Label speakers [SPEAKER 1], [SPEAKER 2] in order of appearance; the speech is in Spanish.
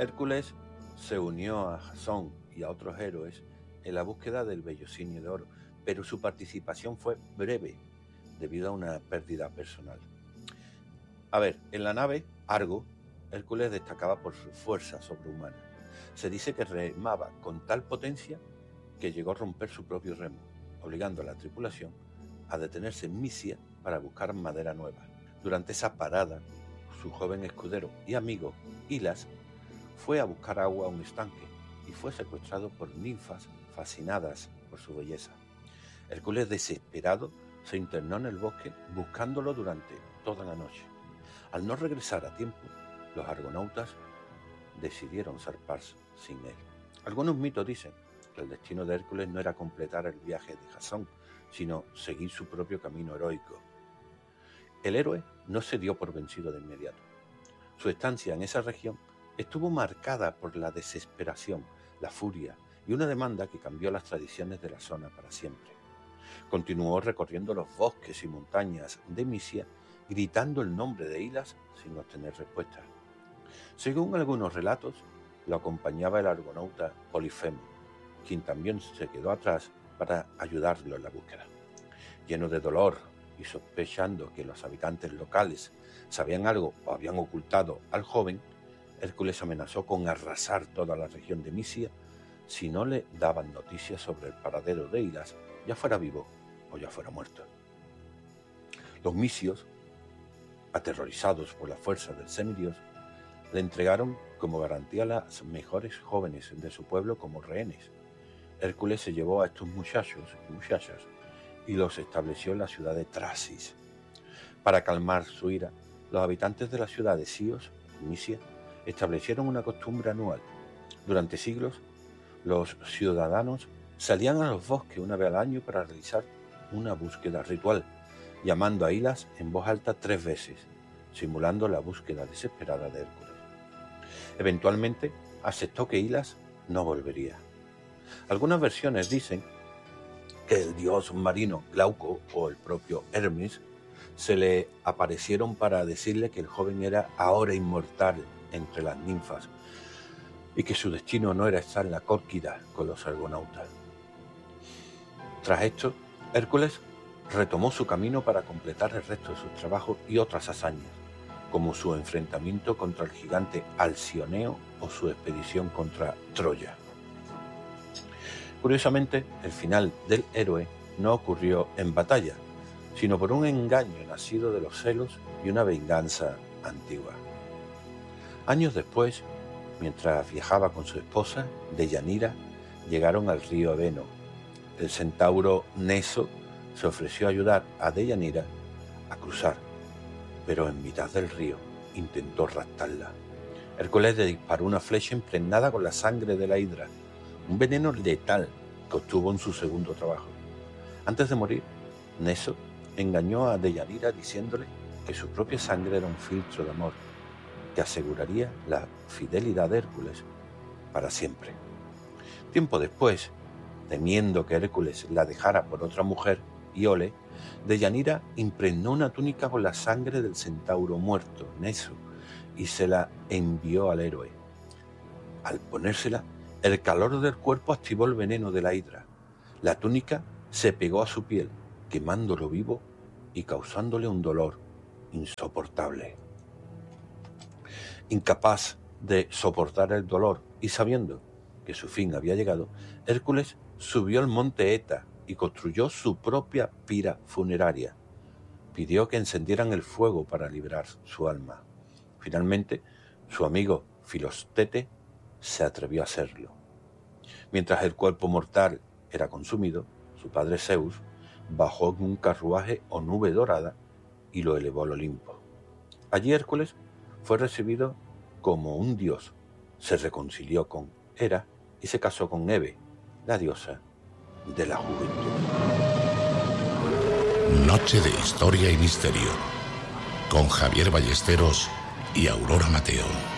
[SPEAKER 1] Hércules se unió a Jasón y a otros héroes en la búsqueda del vellocinio de oro, pero su participación fue breve debido a una pérdida personal. En la nave Argo, Hércules destacaba por su fuerza sobrehumana. Se dice que remaba con tal potencia que llegó a romper su propio remo, obligando a la tripulación a detenerse en Misia para buscar madera nueva. Durante esa parada, su joven escudero y amigo, Hilas, fue a buscar agua a un estanque y fue secuestrado por ninfas fascinadas por su belleza. Hércules, desesperado, se internó en el bosque buscándolo durante toda la noche. Al no regresar a tiempo, los argonautas decidieron zarpar sin él. Algunos mitos dicen que el destino de Hércules no era completar el viaje de Jasón, sino seguir su propio camino heroico. El héroe no se dio por vencido de inmediato. Su estancia en esa región estuvo marcada por la desesperación, la furia y una demanda que cambió las tradiciones de la zona para siempre. Continuó recorriendo los bosques y montañas de Misia, gritando el nombre de Hilas sin obtener respuesta. Según algunos relatos, lo acompañaba el argonauta Polifemo, quien también se quedó atrás para ayudarlo en la búsqueda. Lleno de dolor y sospechando que los habitantes locales sabían algo o habían ocultado al joven, Hércules amenazó con arrasar toda la región de Misia si no le daban noticias sobre el paradero de Hilas, ya fuera vivo o ya fuera muerto. Los misios, aterrorizados por la fuerza del semidios, le entregaron como garantía a las mejores jóvenes de su pueblo como rehenes. Hércules se llevó a estos muchachos y muchachas y los estableció en la ciudad de Trasis. Para calmar su ira, los habitantes de la ciudad de Sios, Misia, establecieron una costumbre anual. Durante siglos, los ciudadanos salían a los bosques una vez al año para realizar una búsqueda ritual, llamando a Hilas en voz alta 3 veces, simulando la búsqueda desesperada de Hércules. Eventualmente, aceptó que Hilas no volvería. Algunas versiones dicen que el dios marino Glauco o el propio Hermes se le aparecieron para decirle que el joven era ahora inmortal entre las ninfas y que su destino no era estar en la Córquida con los argonautas. Tras esto, Hércules retomó su camino para completar el resto de sus trabajos y otras hazañas, como su enfrentamiento contra el gigante Alcioneo o su expedición contra Troya. Curiosamente, el final del héroe no ocurrió en batalla, sino por un engaño nacido de los celos y una venganza antigua. Años después, mientras viajaba con su esposa, Deyanira, llegaron al río Eveno. El centauro Neso se ofreció a ayudar a Deyanira a cruzar, pero en mitad del río intentó raptarla. Hércules le disparó una flecha impregnada con la sangre de la hidra, un veneno letal que obtuvo en su segundo trabajo. Antes de morir, Neso engañó a Deyanira diciéndole que su propia sangre era un filtro de amor que aseguraría la fidelidad de Hércules para siempre. Tiempo después, temiendo que Hércules la dejara por otra mujer, Iole, Deyanira impregnó una túnica con la sangre del centauro muerto, Neso, y se la envió al héroe. Al ponérsela, el calor del cuerpo activó el veneno de la hidra. La túnica se pegó a su piel, quemándolo vivo y causándole un dolor insoportable. Incapaz de soportar el dolor y sabiendo que su fin había llegado, Hércules subió al monte Eta y construyó su propia pira funeraria. Pidió que encendieran el fuego para liberar su alma. Finalmente, su amigo Filostete se atrevió a hacerlo. Mientras el cuerpo mortal era consumido, su padre Zeus bajó en un carruaje o nube dorada y lo elevó al Olimpo. Allí Hércules fue recibido como un dios, se reconcilió con Hera y se casó con Hebe, la diosa de la juventud.
[SPEAKER 2] Noche de historia y misterio, con Javier Ballesteros y Aurora Mateo.